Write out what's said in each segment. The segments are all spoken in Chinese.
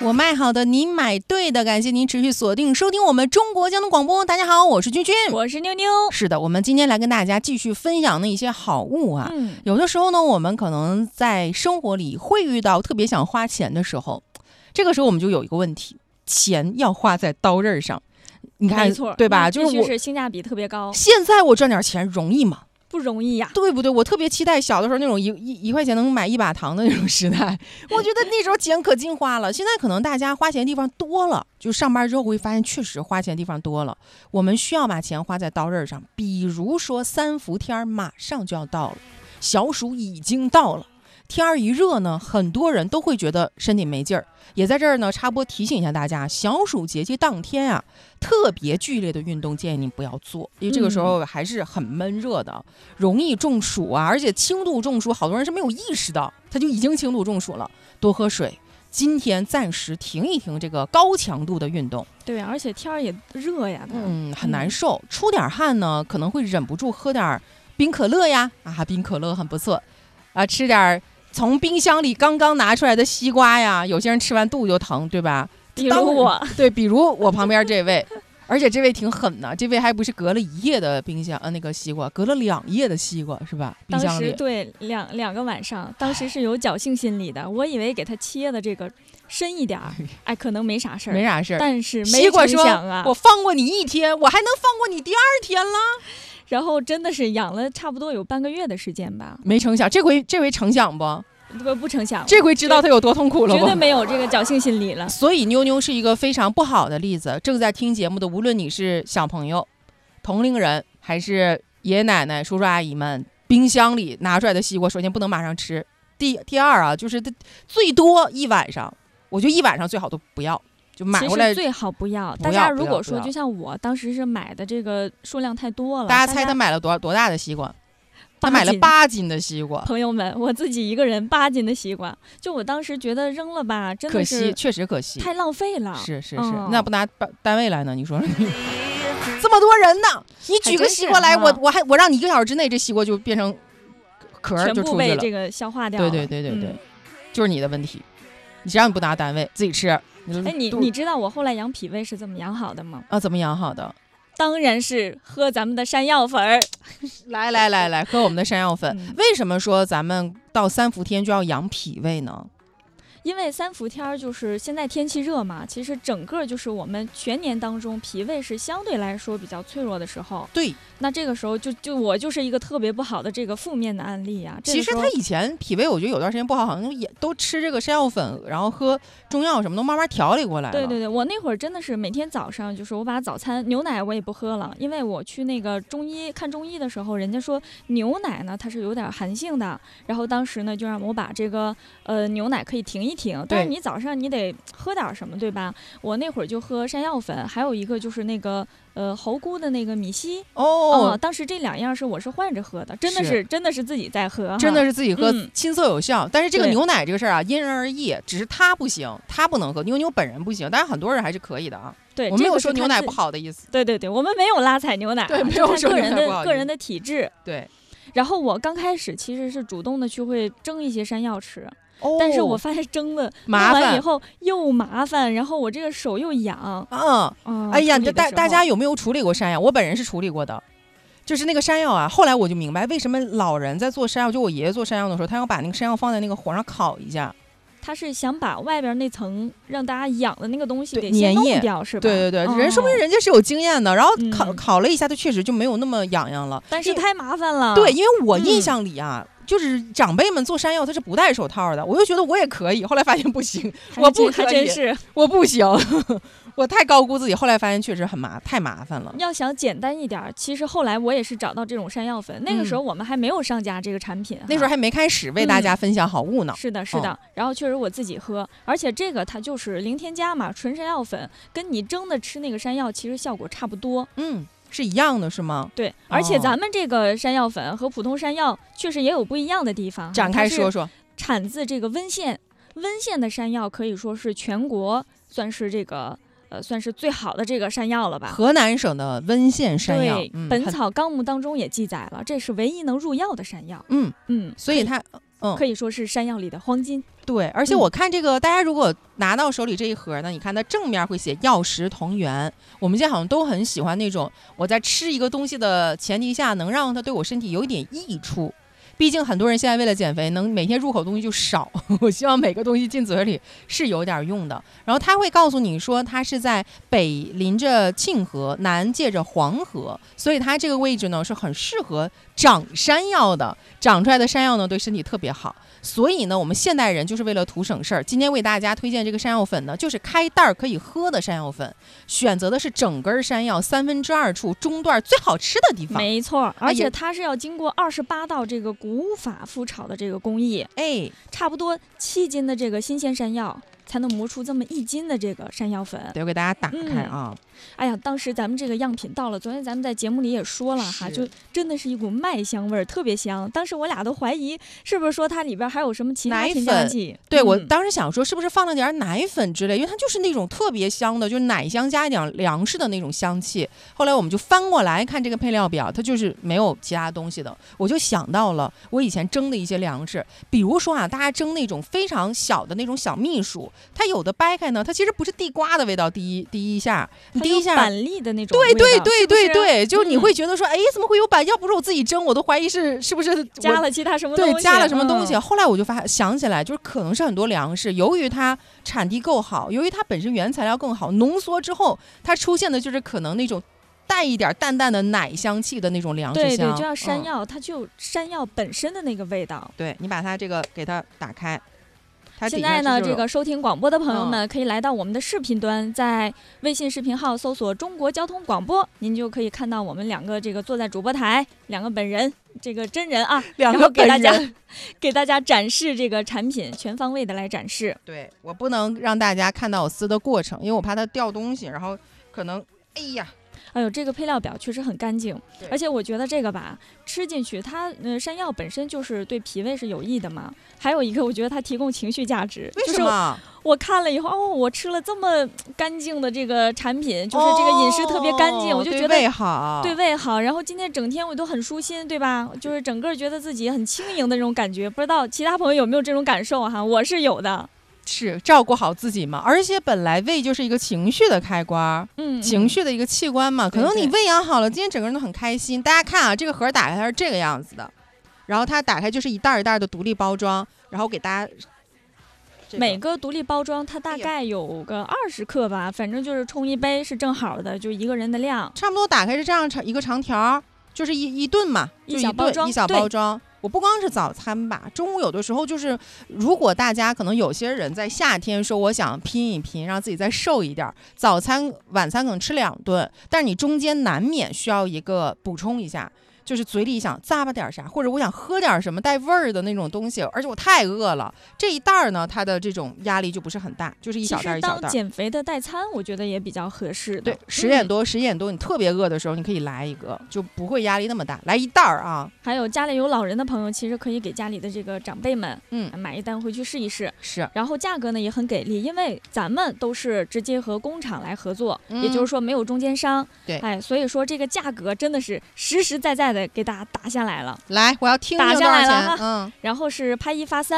我卖好的，您买对的，感谢您持续锁定收听我们中国交通广播。大家好，我是君君， 我是妞妞。 是的，我们今天来跟大家继续分享的一些好物啊。有的时候呢，我们可能在生活里会遇到特别想花钱的时候，这个时候我们就有一个问题，钱要花在刀刃上。你看， 没错， 对吧？就是必须是性价比特别高。 现在我赚点钱容易吗？ 不容易呀， 对不对？我特别期待小的时候那种一块钱能买一把糖的那种时代，我觉得那时候钱可劲花了。现在可能大家花钱的地方多了，就上班之后会发现确实花钱的地方多了。我们需要把钱花在刀刃上，比如说三伏天马上就要到了，小暑已经到了。天儿一热呢，很多人都会觉得身体没劲儿，也在这儿呢插播提醒一下大家，小暑节气当天啊，特别剧烈的运动建议您不要做，因为这个时候还是很闷热的，容易中暑啊，而且轻度中暑，好多人是没有意识到他就已经轻度中暑了，多喝水。今天暂时停一停这个高强度的运动， 对，而且天儿也热呀， 很难受，出点汗呢，可能会忍不住喝点冰可乐呀，冰可乐很不错啊，吃点从冰箱里刚刚拿出来的西瓜呀，有些人吃完肚子就疼，对吧？ 比如我， 对，比如我旁边这位，而且这位挺狠的，这位还不是隔了1夜的冰箱，那个西瓜隔了2夜的西瓜是吧？冰箱里当时对两个晚上，当时是有侥幸心理的，我以为给他切的这个深一点儿，可能没啥事儿， 没啥事儿， 但是没成想啊， 我放过你1天，我还能放过你第2天了。 然后真的是养了差不多有半个月的时间吧， 没成想，这回成想不？ 不成想， 这回知道他有多痛苦了， 绝对没有这个侥幸心理了。 所以妞妞是一个非常不好的例子。正在听节目的，无论你是小朋友、同龄人，还是爷爷奶奶、叔叔阿姨们，冰箱里拿出来的西瓜，首先不能马上吃。第二啊，就是最多1晚上，我觉得1晚上最好都不要。就买回来其实最好不要。大家如果说就像我当时是买的这个数量太多了， 大家猜他买了多大的西瓜？他买了8斤的西瓜。 朋友们，我自己一个人8斤的西瓜，就我当时觉得扔了吧，真的是可惜，确实可惜， 太浪费了。 是，那不拿单位来呢？你说这么多人呢，你举个西瓜来，我让你1个小时之内这西瓜就变成壳就出去了， 全部被这个消化掉了。 对，就是你的问题。谁让你不拿单位自己吃？ 你知道我后来养脾胃是怎么养好的吗？ 怎么养好的？ 当然是喝咱们的山药粉儿。 来，喝我们的山药粉。为什么说咱们到3伏天就要养脾胃呢？ 因为3伏天就是现在天气热嘛，其实整个就是我们全年当中脾胃是相对来说比较脆弱的时候。 对， 那这个时候就我就是一个特别不好的这个负面的案例啊。 其实他以前脾胃我觉得有段时间不好，好像也都吃这个山药粉，然后喝中药什么都慢慢调理过来了。 对，我那会儿真的是每天早上就是我把早餐牛奶我也不喝了，因为我去那个看中医的时候，人家说牛奶呢它是有点寒性的，然后当时呢就让我把这个牛奶可以停一停，但是你早上你得喝点什么，对吧？我那会儿就喝山药粉，还有一个就是那个猴菇的那个米稀。当时这2样我是换着喝的，真的是自己在喝， 真的是自己喝，亲测有效。但是这个牛奶这个事儿啊，因人而异，只是他不行，他不能喝，妞妞本人不行，但是很多人还是可以的啊。 对， 我没有说牛奶不好的意思。 对，我们没有拉踩牛奶， 对，没有说个人的体质。 对。 然后我刚开始其实是主动的去会蒸一些山药吃。但是我发现蒸的麻烦， 完以后又麻烦，然后我这个手又痒。 哎呀，大家有没有处理过山药？我本人是处理过的，就是那个山药啊。后来我就明白为什么老人在做山药，就我爷爷做山药的时候，他要把那个山药放在那个火上烤一下。 他是想把外边那层让大家痒的那个东西给先弄掉，是吧？ 对，人说明人家是有经验的，然后烤了一下，它确实就没有那么痒痒了。 但是太麻烦了。 对，因为我印象里啊。就是长辈们做山药，他是不戴手套的，我就觉得我也可以，后来发现不行，我不可以， 还真是我不行，我太高估自己，后来发现确实太麻烦了。 要想简单一点，其实后来我也是找到这种山药粉，那个时候我们还没有上架这个产品， 那时候还没开始为大家分享好物呢。 是的，然后确实我自己喝，而且这个它就是零添加嘛，纯山药粉，跟你蒸的吃那个山药其实效果差不多。 是一样的是吗？ 对，而且咱们这个山药粉和普通山药确实也有不一样的地方。 展开说说。 产自这个温县的山药可以说是全国算是这个算是最好的这个山药了吧？ 河南省的温县山药， 对，本草纲目当中也记载了，这是唯一能入药的山药。 所以它可以说是山药里的黄金。 对，而且我看这个，大家如果拿到手里这一盒呢，你看它正面会写药食同源。我们现在好像都很喜欢那种我在吃一个东西的前提下，能让它对我身体有一点益处。毕竟很多人现在为了减肥，能每天入口东西就少。我希望每个东西进嘴里是有点用的。然后他会告诉你说，它是在北临着沁河，南借着黄河，所以它这个位置呢是很适合长山药的。长出来的山药呢，对身体特别好。所以呢，我们现代人就是为了图省事儿，今天为大家推荐这个山药粉呢，就是开袋儿可以喝的山药粉，选择的是整根山药2/3处中段最好吃的地方。 没错，而且它是要经过28道这个古法麸炒的这个工艺，差不多7斤的这个新鲜山药才能磨出这么1斤的这个山药粉。 对，我给大家打开啊。 哎呀，当时咱们这个样品到了，昨天咱们在节目里也说了哈，就真的是一股麦香味儿，特别香。当时我俩都怀疑是不是说它里边还有什么其他添加剂。 对，我当时想说是不是放了点奶粉之类，因为它就是那种特别香的，就是奶香加一点粮食的那种香气。后来我们就翻过来看这个配料表，它就是没有其他东西的。我就想到了我以前蒸的一些粮食，比如说啊，大家蒸那种非常小的那种小蜜薯，它有的掰开呢，它其实不是地瓜的味道，第一下板栗的那种味道， 对，就你会觉得说，哎，怎么会有板？要不是我自己蒸，我都怀疑是不是加了其他什么东西。 对，加了什么东西。后来我就想起来，就是可能是很多粮食，由于它产地够好，由于它本身原材料更好，浓缩之后，它出现的就是可能那种带一点淡淡的奶香气的那种粮食香。 对，就像山药，它就有山药本身的那个味道。 对，你把它这个给它打开。 现在呢，这个收听广播的朋友们可以来到我们的视频端，在微信视频号搜索中国交通广播，您就可以看到我们2个这个坐在主播台，2个本人，这个真人啊 ，2个本人给大家展示这个产品，全方位的来展示。 对，我不能让大家看到我撕的过程，因为我怕它掉东西，然后可能哎呦，这个配料表确实很干净，而且我觉得这个吧，吃进去它山药本身就是对脾胃是有益的嘛。还有一个，我觉得它提供情绪价值。 为什么？ 我看了以后，我吃了这么干净的这个产品，就是这个饮食特别干净，我就觉得对胃好。 然后今天整天我都很舒心，对吧？就是整个觉得自己很轻盈的那种感觉。不知道其他朋友有没有这种感受哈？我是有的。 是照顾好自己嘛，而且本来胃就是一个情绪的开关，情绪的一个器官嘛。可能你喂养好了，今天整个人都很开心。大家看啊，这个盒打开它是这个样子的，然后它打开就是一袋一袋的独立包装，然后给大家、 每个独立包装它大概有个20克吧，反正就是冲一杯是正好的，就一个人的量。 差不多打开是这样一个长条，就是一顿嘛， 一小包装， 一小包装。我不光是早餐吧，中午有的时候就是，如果大家可能有些人在夏天说我想拼一拼，让自己再瘦一点，早餐晚餐可能吃2顿，但是你中间难免需要一个补充一下，就是嘴里想咂巴点啥，或者我想喝点什么带味儿的那种东西，而且我太饿了。这一袋呢，它的这种压力就不是很大，就是一小袋一小袋。 其实当减肥的代餐，我觉得也比较合适的。 对，10点多你特别饿的时候，你可以来一个，就不会压力那么大，来一袋啊。 还有家里有老人的朋友，其实可以给家里的这个长辈们，买一单回去试一试。 是。 然后价格呢也很给力，因为咱们都是直接和工厂来合作，也就是说没有中间商。 对。 所以说这个价格真的是实实在在的给大家打下来了。 来，我要听打下来了哈。 然后是拍1发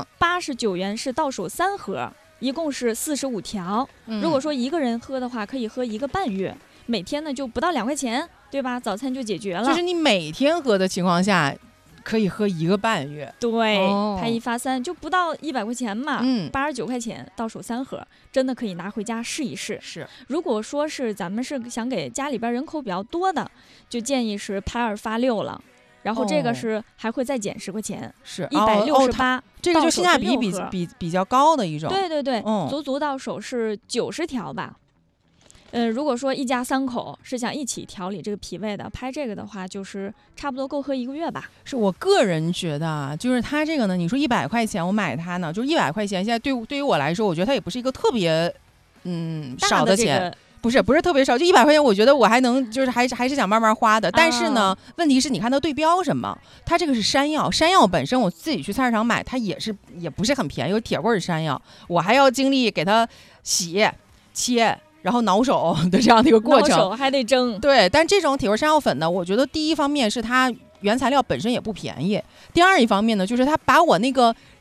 3，89元是到手3盒，一共是45条。如果说一个人喝的话，可以喝1个半月，每天呢就不到2块钱，对吧？早餐就解决了。 就是你每天喝的情况下，可以喝1个半月。 对，拍1发3就不到100块钱嘛，89块钱到手3盒，真的可以拿回家试一试。 是， 如果说是咱们是想给家里边人口比较多的，就建议是拍2发6了。然后这个是还会再减10块钱， 是 168， 这个就性价比比较高的一种。 对，足到手是90条吧。如果说一家3口是想一起调理这个脾胃的，拍这个的话，就是差不多够喝1个月吧。 是我个人觉得啊，就是它这个呢，你说100块钱我买它呢，就是100块钱，现在对于我来说，我觉得它也不是一个特别少的钱。不是特别少，就100块钱，我觉得我还能，就是还是想慢慢花的。但是呢，问题是你看它对标什么？它这个是山药，山药本身我自己去菜市场买，它也不是很便宜，有铁棍山药，我还要经历给它洗、切，然后挠手的这样的一个过程， 挠手还得蒸。 对，但这种铁棍山药粉呢，我觉得第一方面是它原材料本身也不便宜，第二一方面呢，就是它把我那个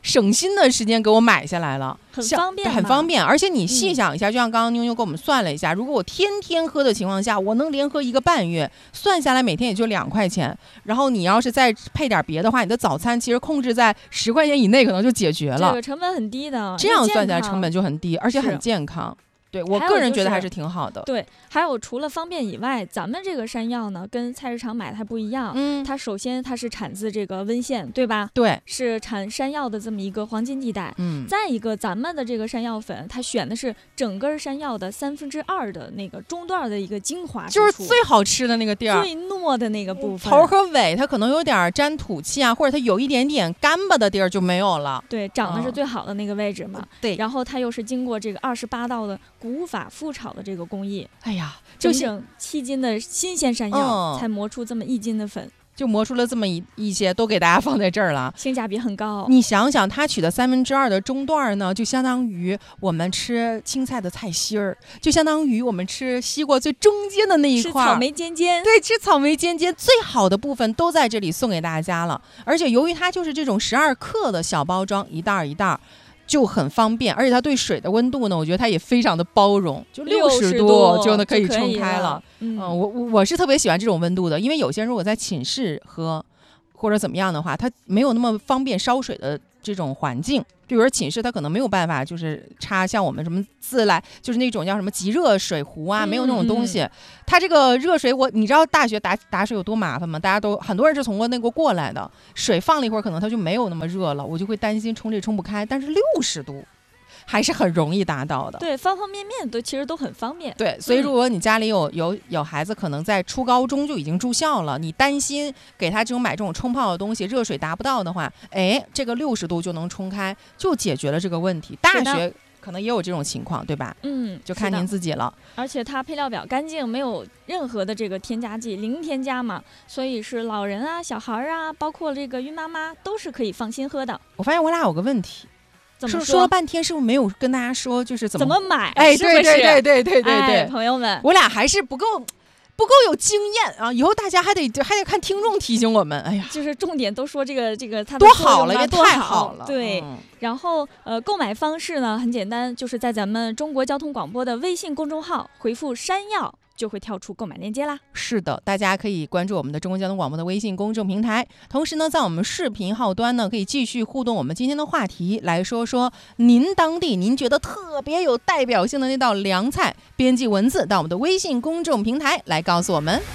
省心的时间给我买下来了， 很方便， 很方便。而且你细想一下，就像刚刚妞妞给我们算了一下，如果我天天喝的情况下，我能连喝1个半月，算下来每天也就2块钱。然后你要是再配点别的话，你的早餐其实控制在10块钱以内，可能就解决了。 这个成本很低的， 这样算下来成本就很低，而且很健康。对，我个人觉得还是挺好的。 对，还有除了方便以外，咱们这个山药呢，跟菜市场买的还不一样。它首先它是产自这个温县，对吧？ 对， 是产山药的这么一个黄金地带。再一个，咱们的这个山药粉，它选的是整根山药的2/3的那个中段的一个精华， 就是最好吃的那个地儿， 最糯的那个部分。 头和尾它可能有点沾土气啊，或者它有一点点干巴的地儿就没有了。 对，长的是最好的那个位置嘛。 对， 然后它又是经过这个28道的古法复炒的这个工艺， 哎呀， 整整7斤的新鲜山药才磨出这么1斤的粉， 就磨出了这么一些，都给大家放在这儿了， 性价比很高。 你想想，它取的2/3的中段呢，就相当于我们吃青菜的菜心儿，就相当于我们吃西瓜最中间的那一块， 吃草莓尖尖。 对，吃草莓尖尖，最好的部分都在这里送给大家了。而且由于它就是这种12克的小包装，一袋一袋。就很方便，而且它对水的温度呢，我觉得它也非常的包容，就60度就可以冲开了。我是特别喜欢这种温度的，因为有些人如果在寝室喝或者怎么样的话，它没有那么方便烧水的这种环境。比如说寝室它可能没有办法就是插像我们什么自来就是那种叫什么即热水壶啊，没有那种东西。它这个热水你知道大学打水有多麻烦吗？大家都很多人是从那个过来的，水放了一会儿可能它就没有那么热了，我就会担心冲不开，但是60度还是很容易达到的。 对，方方面面其实都很方便。 对，所以如果你家里有孩子可能在初高中就已经住校了，你担心给他买这种冲泡的东西热水达不到的话，这个60度就能冲开，就解决了这个问题。大学可能也有这种情况，对吧？就看您自己了。 而且它配料表干净，没有任何的这个添加剂，零添加嘛，所以是老人啊、小孩啊，包括这个孕妈妈都是可以放心喝的。 我发现我俩有个问题。说了半天，是不是没有跟大家说就是怎么买？ 对， 朋友们， 我俩还是不够有经验啊！以后大家还得看听众提醒我们。哎呀， 就是重点都说这个它多好了，也太好了。 对，然后购买方式呢很简单，就是在咱们中国交通广播的微信公众号回复山药，就会跳出购买链接啦。 是的，大家可以关注我们的中国交通广播的微信公众平台，同时呢，在我们视频号端呢，可以继续互动我们今天的话题，来说说您当地您觉得特别有代表性的那道凉菜，编辑文字到我们的微信公众平台来告诉我们。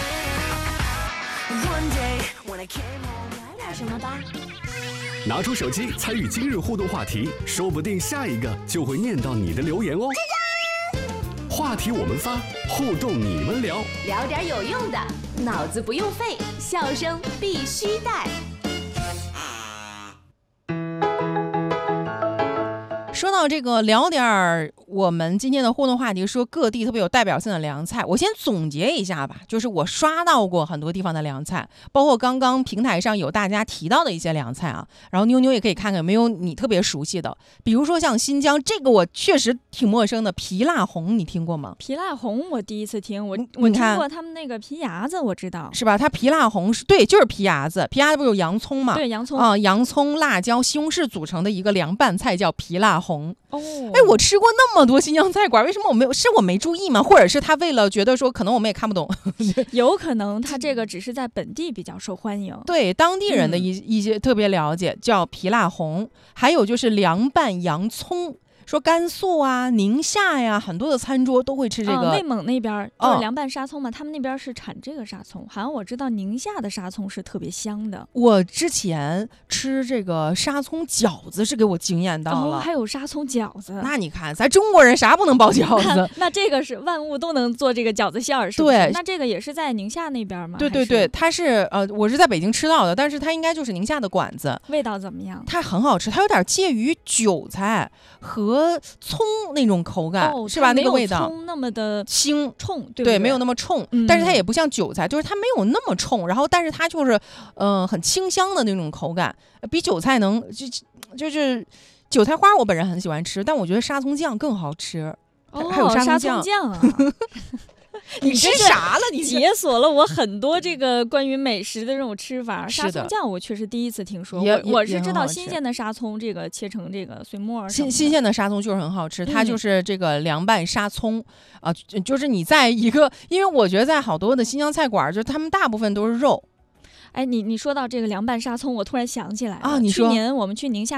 什么吧？拿出手机参与今日互动话题，说不定下一个就会念到你的留言哦。话题我们发，互动你们聊， 聊点有用的，脑子不用费，笑声必须带。 说到这个，聊点我们今天的互动话题，说各地特别有代表性的凉菜。我先总结一下吧，就是我刷到过很多地方的凉菜，包括刚刚平台上有大家提到的一些凉菜啊。然后妞妞也可以看看有没有你特别熟悉的，比如说像新疆这个我确实挺陌生的皮辣红，你听过吗？ 皮辣红我第一次听，我听过他们那个皮牙子，我知道是吧？它皮辣红对，就是皮牙子，皮牙子不是有洋葱吗？ 对，洋葱啊，洋葱、辣椒、西红柿组成的一个凉拌菜叫皮辣红。我吃过那么多新疆菜馆，为什么我没注意吗？或者是他为了觉得说可能我们也看不懂有可能他这个只是在本地比较受欢迎， 对当地人的一些特别了解，叫皮辣红。还有就是凉拌洋葱，说甘肃啊、宁夏呀，很多的餐桌都会吃这个。 内蒙那边就是凉拌沙葱嘛，他们那边是产这个沙葱，好像我知道宁夏的沙葱是特别香的。 我之前吃这个沙葱饺子是给我惊艳到了， 还有沙葱饺子。 那你看，咱中国人啥不能包饺子？ 那这个是万物都能做这个饺子馅儿，是不是？对，那这个也是在宁夏那边吗？ 对，它是我是在北京吃到的，但是它应该就是宁夏的馆子。 味道怎么样？ 它很好吃，它有点介于韭菜和葱那种口感，是吧？那个味道葱那么的轻冲， 对，没有那么冲，但是它也不像韭菜，就是它没有那么冲，然后但是它就是很清香的那种口感，比韭菜就是韭菜花我本人很喜欢吃，但我觉得沙葱酱更好吃。还有沙葱酱啊你吃啥了？你解锁了我很多这个关于美食的这种吃法。 是的沙葱酱我确实第一次听说， 也我是知也很好吃道新鲜的沙葱，这个切成这个碎末儿什么的， 新鲜的沙葱就是很好吃，它就嗯是这个凉拌沙葱啊、就是你在一个，因为我觉得在好多的新疆菜馆，就他们大部分都是肉。 哎，你说到这个凉拌沙葱，我突然想起来了，去啊你说年我们去宁夏